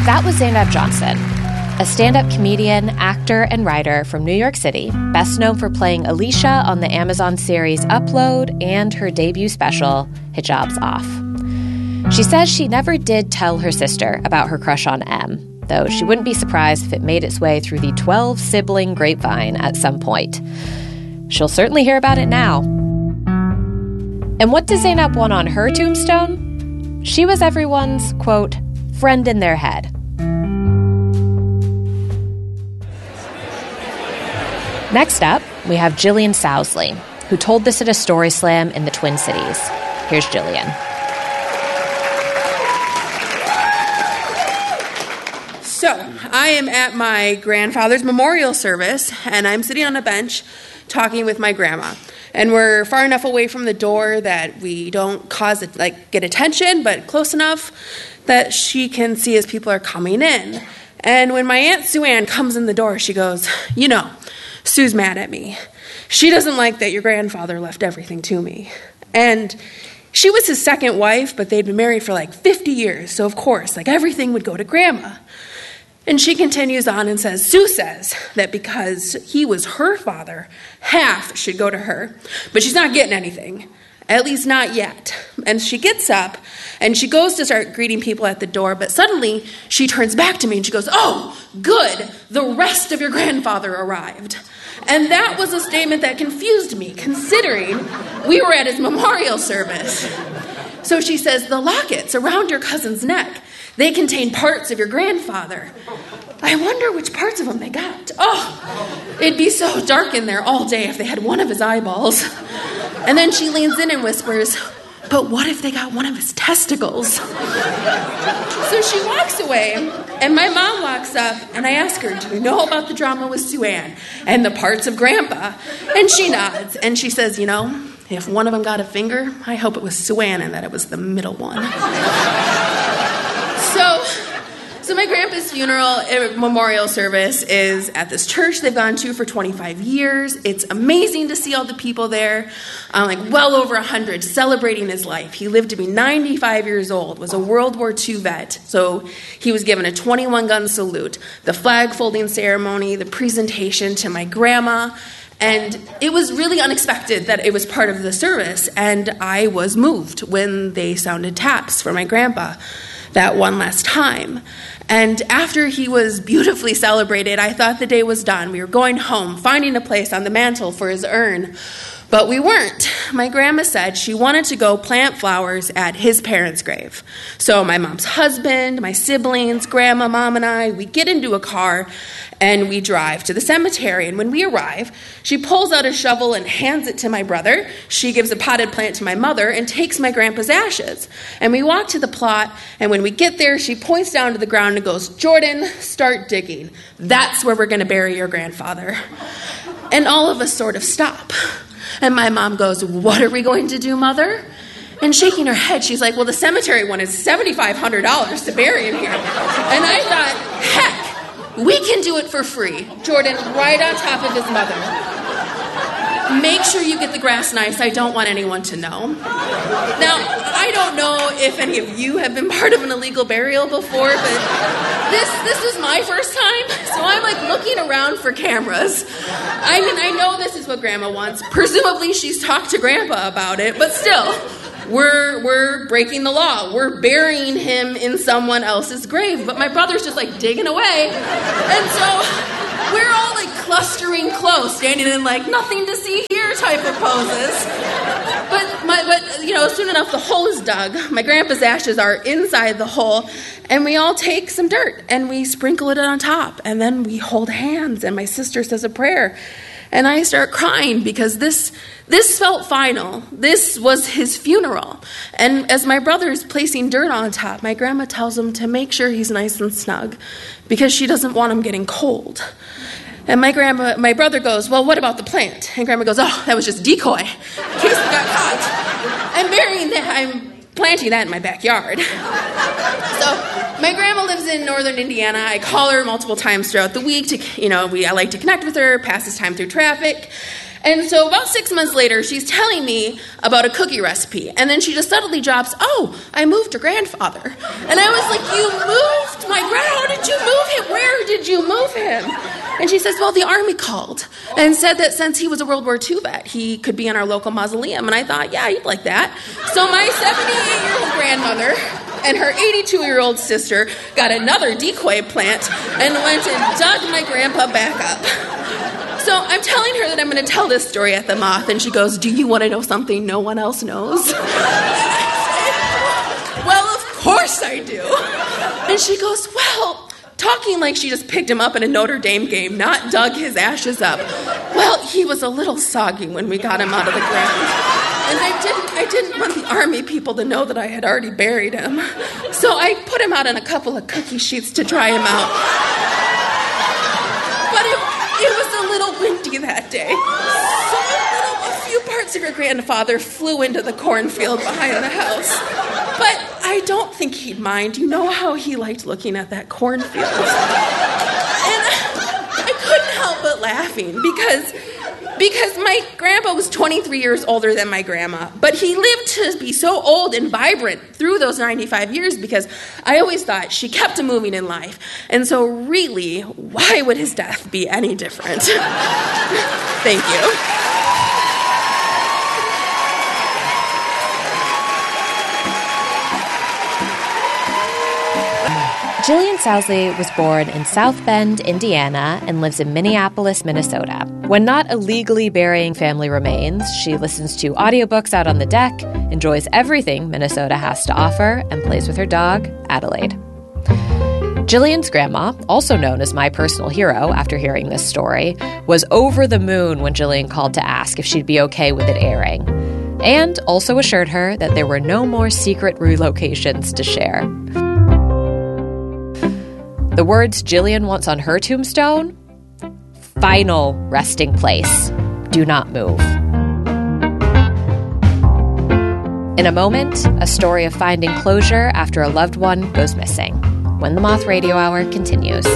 That was Zainab Johnson, a stand-up comedian, actor, and writer from New York City, best known for playing Alicia on the Amazon series Upload and her debut special, Hijab's Off. She says she never did tell her sister about her crush on M, though she wouldn't be surprised if it made its way through the 12-sibling grapevine at some point. She'll certainly hear about it now. And what does Zainab want on her tombstone? She was everyone's, quote, friend in their head. Next up, we have Jillian Sowsley, who told this at a story slam in the Twin Cities. Here's Jillian. So, I am at my grandfather's memorial service, and I'm sitting on a bench talking with my grandma. And we're far enough away from the door that we don't get attention, but close enough that she can see as people are coming in. And when my Aunt Sue Ann comes in the door, she goes, "You know, Sue's mad at me. She doesn't like that your grandfather left everything to me." And she was his second wife, but they'd been married for 50 years. So of course, everything would go to Grandma. And she continues on and says, Sue says that because he was her father, half should go to her. But she's not getting anything. At least not yet. And she gets up and she goes to start greeting people at the door, but suddenly she turns back to me and she goes, "Oh, good, the rest of your grandfather arrived." And that was a statement that confused me, considering we were at his memorial service. So she says, "The lockets around your cousin's neck, they contain parts of your grandfather. I wonder which parts of him they got. Oh, it'd be so dark in there all day if they had one of his eyeballs." And then she leans in and whispers, "But what if they got one of his testicles?" So she walks away, and my mom walks up, and I ask her, "Do you know about the drama with Sue Ann and the parts of Grandpa?" And she nods, and she says, "If one of them got a finger, I hope it was Sue Ann and that it was the middle one." So my grandpa's funeral memorial service is at this church they've gone to for 25 years. It's amazing to see all the people there, well over 100, celebrating his life. He lived to be 95 years old, was a World War II vet, so he was given a 21-gun salute, the flag folding ceremony, the presentation to my grandma, and it was really unexpected that it was part of the service, and I was moved when they sounded taps for my grandpa that one last time. And after he was beautifully celebrated, I thought the day was done. We were going home, finding a place on the mantle for his urn. But we weren't. My grandma said she wanted to go plant flowers at his parents' grave. So my mom's husband, my siblings, grandma, mom, and I, we get into a car and we drive to the cemetery. And when we arrive, she pulls out a shovel and hands it to my brother. She gives a potted plant to my mother and takes my grandpa's ashes. And we walk to the plot, and when we get there, she points down to the ground and goes, "Jordan, start digging. That's where we're going to bury your grandfather." And all of us sort of stop. And my mom goes, "What are we going to do, Mother?" And shaking her head, she's like, "Well, the cemetery wanted $7,500 to bury him here." And I thought, heck, we can do it for free. Jordan, right on top of his mother. Make sure you get the grass nice. I don't want anyone to know. Now, I don't know if any of you have been part of an illegal burial before, but this was my first time, so I'm looking around for cameras. I know this is what Grandma wants. Presumably she's talked to Grandpa about it, but still, we're breaking the law. We're burying him in someone else's grave, but my brother's just digging away, and so we're all clustering close, standing in nothing to see here type of poses. But soon enough the hole is dug. My grandpa's ashes are inside the hole, and we all take some dirt and we sprinkle it on top, and then we hold hands, and my sister says a prayer, and I start crying because this felt final. This was his funeral. And as my brother is placing dirt on top, my grandma tells him to make sure he's nice and snug because she doesn't want him getting cold. And my brother goes, "Well, what about the plant?" And Grandma goes, "Oh, that was just decoy, in case it got caught. I'm planting that in my backyard." So my grandma lives in northern Indiana. I call her multiple times throughout the week I like to connect with her, pass this time through traffic. And so about 6 months later, she's telling me about a cookie recipe. And then she just suddenly drops, "Oh, I moved your grandfather." And I was like, "You moved my how did you move him? Where did you move him?" And she says, "Well, the Army called and said that since he was a World War II vet, he could be in our local mausoleum." And I thought, yeah, you'd like that. So my 78-year-old grandmother and her 82-year-old sister got another decoy plant and went and dug my grandpa back up. So I'm telling her that I'm going to tell this story at the Moth, and she goes, "Do you want to know something no one else knows?" And I said, "Well, of course I do." And she goes, "Well," talking like she just picked him up in a Notre Dame game, not dug his ashes up. "Well, he was a little soggy when we got him out of the ground. And I didn't want the Army people to know that I had already buried him. So I put him out on a couple of cookie sheets to dry him out. But it was a little windy that day. So a few parts of your grandfather flew into the cornfield behind the house. But I don't think he'd mind. You know how he liked looking at that cornfield." And I couldn't help but laughing because my grandpa was 23 years older than my grandma, but he lived to be so old and vibrant through those 95 years because I always thought she kept him moving in life. And so really, why would his death be any different? Thank you. Jillian Sowsley was born in South Bend, Indiana, and lives in Minneapolis, Minnesota. When not illegally burying family remains, she listens to audiobooks out on the deck, enjoys everything Minnesota has to offer, and plays with her dog, Adelaide. Jillian's grandma, also known as my personal hero after hearing this story, was over the moon when Jillian called to ask if she'd be okay with it airing, and also assured her that there were no more secret relocations to share. The words Jillian wants on her tombstone? Final resting place. Do not move. In a moment, a story of finding closure after a loved one goes missing. When the Moth Radio Hour continues.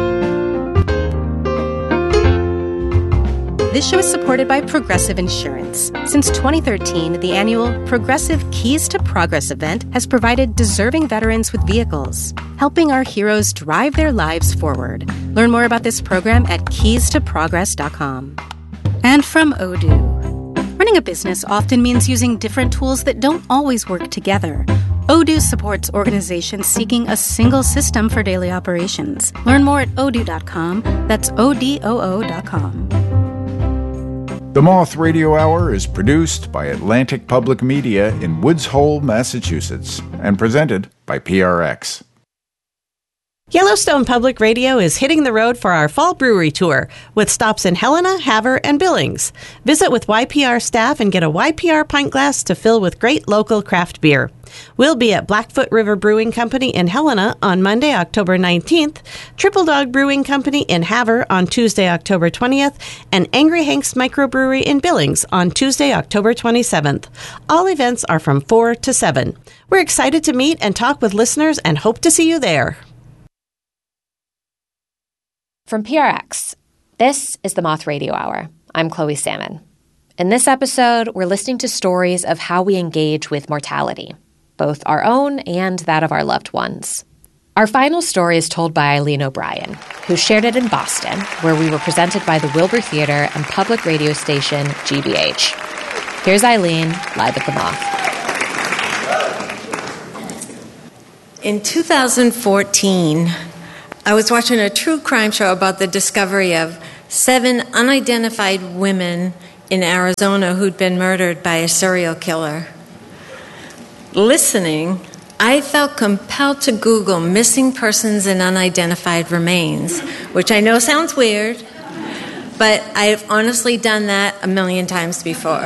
This show is supported by Progressive Insurance. Since 2013, the annual Progressive Keys to Progress event has provided deserving veterans with vehicles, helping our heroes drive their lives forward. Learn more about this program at keystoprogress.com. And from Odoo. Running a business often means using different tools that don't always work together. Odoo supports organizations seeking a single system for daily operations. Learn more at odoo.com. That's ODOO.com. The Moth Radio Hour is produced by Atlantic Public Media in Woods Hole, Massachusetts, and presented by PRX. Yellowstone Public Radio is hitting the road for our fall brewery tour with stops in Helena, Havre, and Billings. Visit with YPR staff and get a YPR pint glass to fill with great local craft beer. We'll be at Blackfoot River Brewing Company in Helena on Monday, October 19th, Triple Dog Brewing Company in Havre on Tuesday, October 20th, and Angry Hank's Microbrewery in Billings on Tuesday, October 27th. All events are from 4 to 7. We're excited to meet and talk with listeners and hope to see you there. From PRX, this is the Moth Radio Hour. I'm Chloe Salmon. In this episode, we're listening to stories of how we engage with mortality, both our own and that of our loved ones. Our final story is told by Eileen O'Brien, who shared it in Boston, where we were presented by the Wilbur Theater and public radio station GBH. Here's Eileen, live at the Moth. In 2014, I was watching a true crime show about the discovery of 7 unidentified women in Arizona who'd been murdered by a serial killer. Listening, I felt compelled to Google missing persons and unidentified remains, which I know sounds weird, but I've honestly done that a million times before.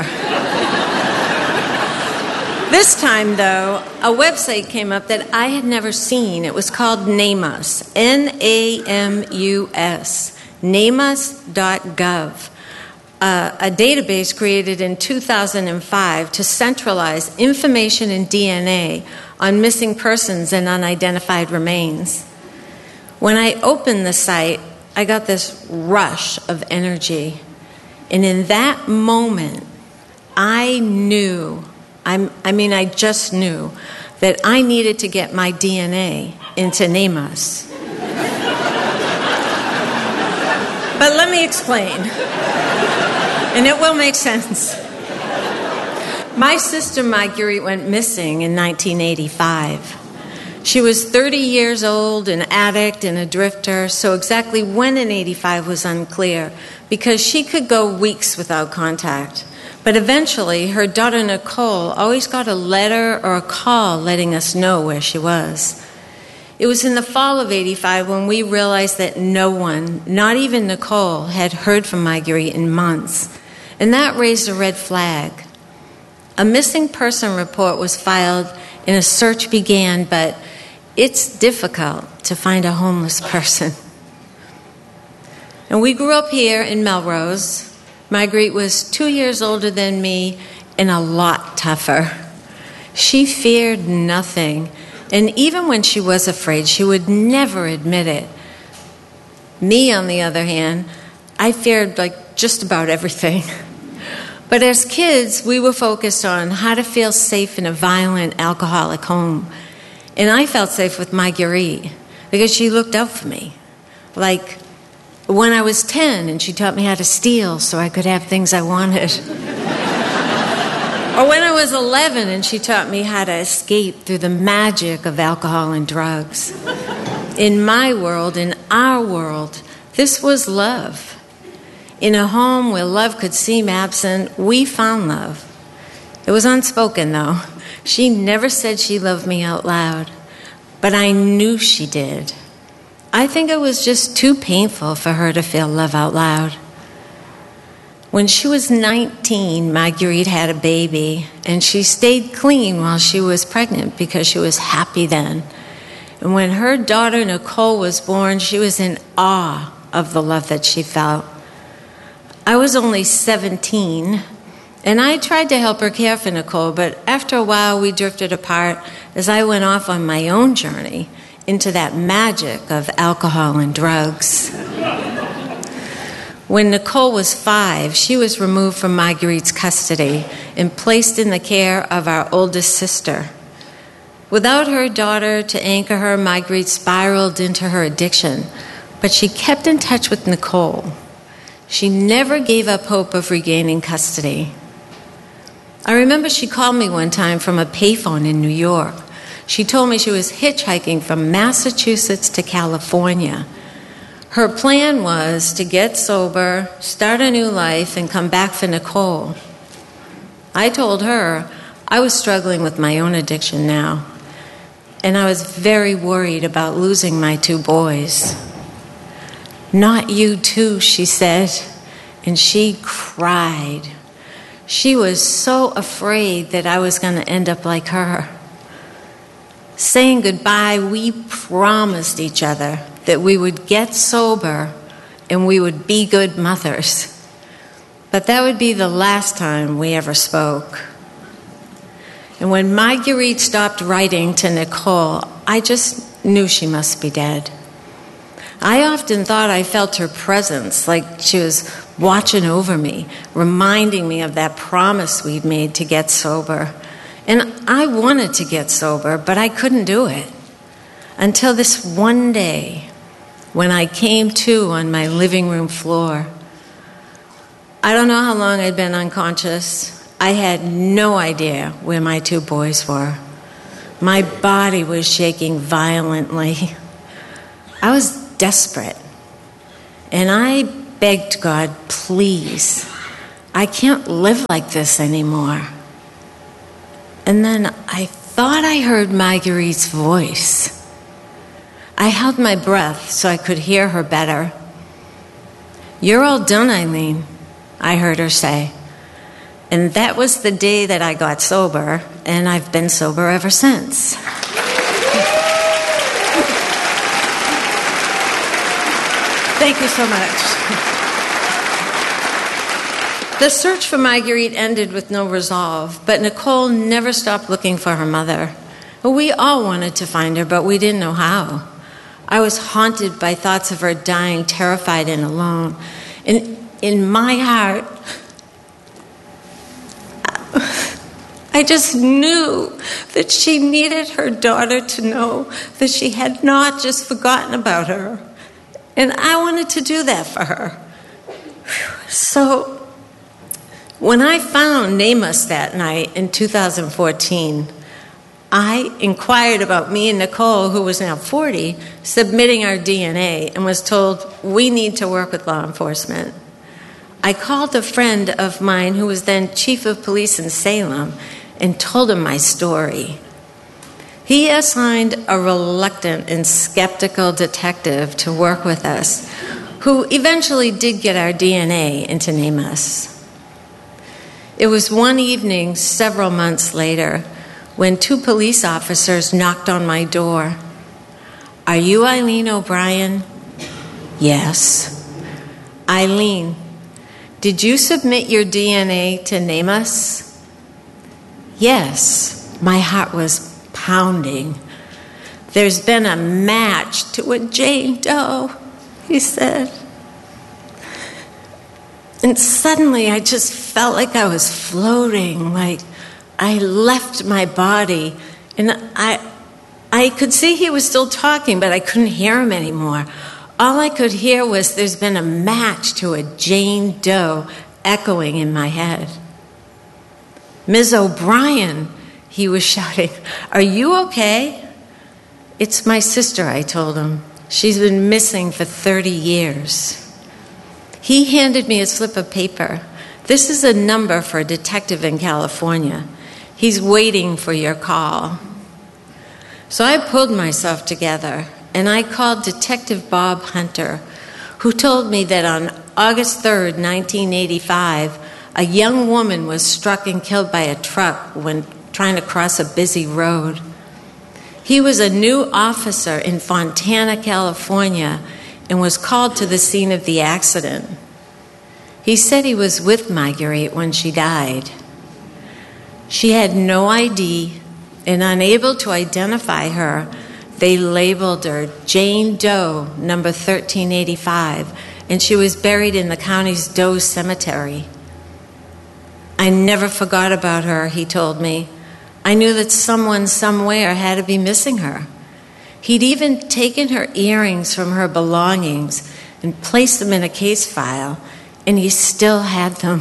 This time, though, a website came up that I had never seen. It was called NAMUS, N-A-M-U-S, namus.gov, a database created in 2005 to centralize information and DNA on missing persons and unidentified remains. When I opened the site, I got this rush of energy. And in that moment, I knew, I just knew that I needed to get my DNA into Nemas. But let me explain, and it will make sense. My sister Marguerite went missing in 1985. She was 30 years old, an addict and a drifter, so exactly when in 85 was unclear, because she could go weeks without contact. But eventually, her daughter Nicole always got a letter or a call letting us know where she was. It was in the fall of 85 when we realized that no one, not even Nicole, had heard from Marguerite in months. And that raised a red flag. A missing person report was filed and a search began, but it's difficult to find a homeless person. And we grew up here in Melrose. Marguerite was 2 years older than me and a lot tougher. She feared nothing. And even when she was afraid, she would never admit it. Me, on the other hand, I feared just about everything. But as kids, we were focused on how to feel safe in a violent, alcoholic home. And I felt safe with Marguerite because she looked out for me. Like when I was 10 and she taught me how to steal so I could have things I wanted. Or when I was 11 and she taught me how to escape through the magic of alcohol and drugs. In my world, in our world, this was love. In a home where love could seem absent, we found love. It was unspoken, though. She never said she loved me out loud, but I knew she did. I think it was just too painful for her to feel love out loud. When she was 19, Marguerite had a baby, and she stayed clean while she was pregnant because she was happy then. And when her daughter Nicole was born, she was in awe of the love that she felt. I was only 17, and I tried to help her care for Nicole, but after a while we drifted apart as I went off on my own journey into that magic of alcohol and drugs. When Nicole was 5, she was removed from Marguerite's custody and placed in the care of our oldest sister. Without her daughter to anchor her, Marguerite spiraled into her addiction, but she kept in touch with Nicole. She never gave up hope of regaining custody. I remember she called me one time from a payphone in New York. She told me she was hitchhiking from Massachusetts to California. Her plan was to get sober, start a new life, and come back for Nicole. I told her I was struggling with my own addiction now, and I was very worried about losing my 2 boys. "Not you too," she said, and she cried. She was so afraid that I was going to end up like her. Saying goodbye, we promised each other that we would get sober and we would be good mothers. But that would be the last time we ever spoke. And when Marguerite stopped writing to Nicole, I just knew she must be dead. I often thought I felt her presence, like she was watching over me, reminding me of that promise we'd made to get sober. And I wanted to get sober, but I couldn't do it. Until this one day, when I came to on my living room floor. I don't know how long I'd been unconscious. I had no idea where my 2 boys were. My body was shaking violently. I was desperate. And I begged God, please, I can't live like this anymore. And then I thought I heard Marguerite's voice. I held my breath so I could hear her better. "You're all done, Eileen," I heard her say. And that was the day that I got sober, and I've been sober ever since. Thank you so much. The search for Marguerite ended with no resolve, but Nicole never stopped looking for her mother. We all wanted to find her, but we didn't know how. I was haunted by thoughts of her dying, terrified and alone. And in my heart, I just knew that she needed her daughter to know that she had not just forgotten about her. And I wanted to do that for her. So when I found NamUs that night in 2014, I inquired about me and Nicole, who was now 40, submitting our DNA, and was told, we need to work with law enforcement. I called a friend of mine who was then chief of police in Salem and told him my story. He assigned a reluctant and skeptical detective to work with us, who eventually did get our DNA into NamUs. It was one evening several months later when 2 police officers knocked on my door. Are you Eileen O'Brien? Yes. Eileen, did you submit your DNA to NamUs? Yes. My heart was pounding. There's been a match to a Jane Doe, he said. And suddenly I just felt like I was floating, like I left my body. And I could see he was still talking, but I couldn't hear him anymore. All I could hear was there's been a match to a Jane Doe echoing in my head. Ms. O'Brien, he was shouting, are you okay? It's my sister, I told him. She's been missing for 30 years. He handed me a slip of paper. This is a number for a detective in California. He's waiting for your call. So I pulled myself together, and I called Detective Bob Hunter, who told me that on August 3rd, 1985, a young woman was struck and killed by a truck when trying to cross a busy road. He was a new officer in Fontana, California, and was called to the scene of the accident. He said he was with Marguerite when she died. She had no ID, and unable to identify her, they labeled her Jane Doe, number 1385, and she was buried in the county's Doe Cemetery. I never forgot about her, he told me. I knew that someone somewhere had to be missing her. He'd even taken her earrings from her belongings and placed them in a case file, and he still had them.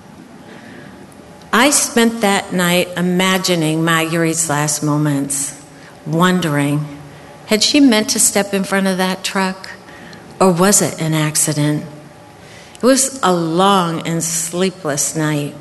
I spent that night imagining Marguerite's last moments, wondering, had she meant to step in front of that truck, or was it an accident? It was a long and sleepless night.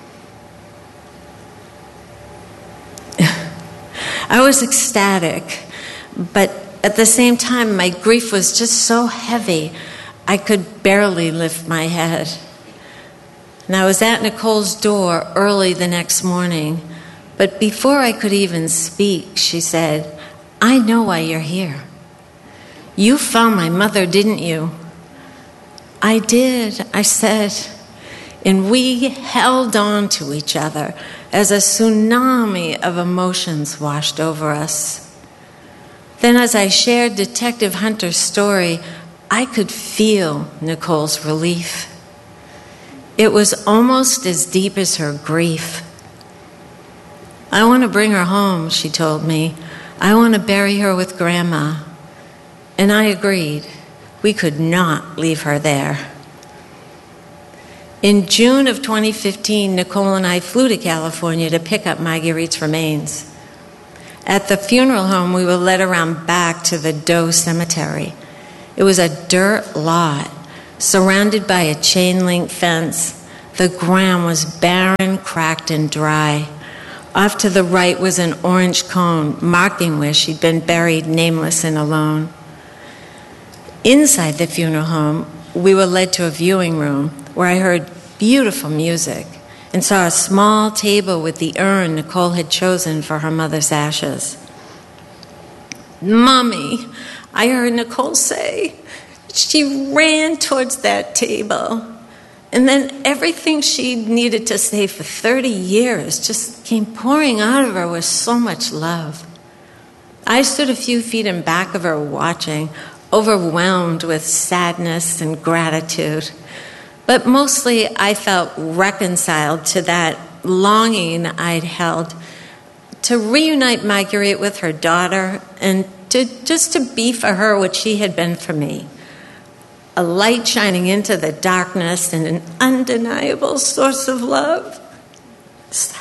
I was ecstatic, but at the same time, my grief was just so heavy, I could barely lift my head. And I was at Nicole's door early the next morning, but before I could even speak, she said, I know why you're here. You found my mother, didn't you? I did, I said, and we held on to each other as a tsunami of emotions washed over us. Then as I shared Detective Hunter's story, I could feel Nicole's relief. It was almost as deep as her grief. I want to bring her home, she told me. I want to bury her with Grandma. And I agreed. We could not leave her there. In June of 2015, Nicole and I flew to California to pick up Marguerite's remains. At the funeral home, we were led around back to the Doe Cemetery. It was a dirt lot, surrounded by a chain-link fence. The ground was barren, cracked, and dry. Off to the right was an orange cone, marking where she'd been buried, nameless and alone. Inside the funeral home, we were led to a viewing room where I heard beautiful music and saw a small table with the urn Nicole had chosen for her mother's ashes. Mommy, I heard Nicole say. She ran towards that table. And then everything she needed to say for 30 years just came pouring out of her with so much love. I stood a few feet in back of her watching, overwhelmed with sadness and gratitude. But mostly I felt reconciled to that longing I'd held to reunite Marguerite with her daughter and to be for her what she had been for me. A light shining into the darkness and an undeniable source of love. Sorry.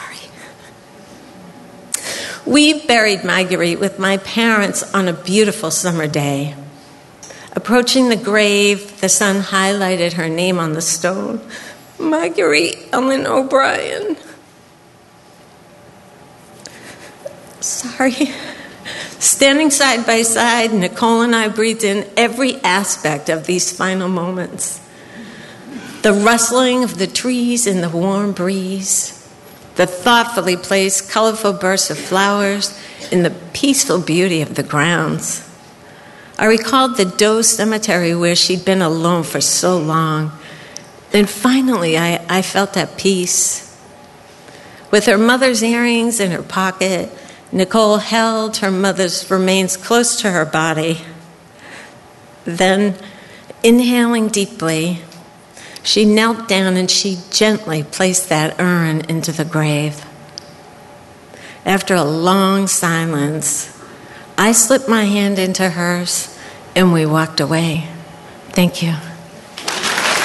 We buried Marguerite with my parents on a beautiful summer day. Approaching the grave, the sun highlighted her name on the stone. Marguerite Ellen O'Brien. Sorry. Standing side by side, Nicole and I breathed in every aspect of these final moments. The rustling of the trees in the warm breeze, the thoughtfully placed colorful bursts of flowers in the peaceful beauty of the grounds. I recalled the Doe Cemetery where she'd been alone for so long. And finally, I felt at peace. With her mother's earrings in her pocket, Nicole held her mother's remains close to her body. Then, inhaling deeply, she knelt down and she gently placed that urn into the grave. After a long silence, I slipped my hand into hers and we walked away. Thank you.